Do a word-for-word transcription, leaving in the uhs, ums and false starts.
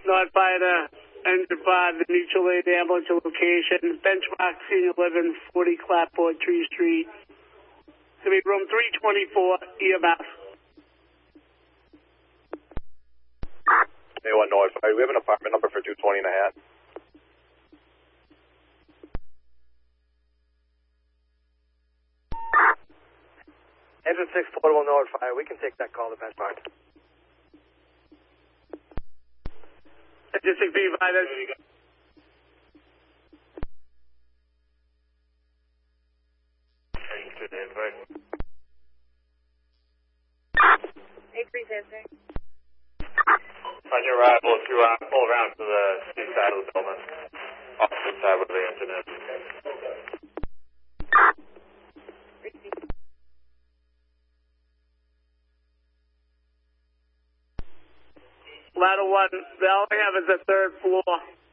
notify the engine five, the mutual aid ambulance location, benchmark senior living, forty Clapboard Tree Street. It's going to be room three twenty-four, E M S. Anyone notify? We have an apartment number for two twenty and a half. Engine six portable notify. We can take that call to benchmark. Engine six B provided. Eight three sensor. On your arrival, if you uh, pull around to the east side of the building, opposite side where the engine is. Ladder one, they all they have is the third floor.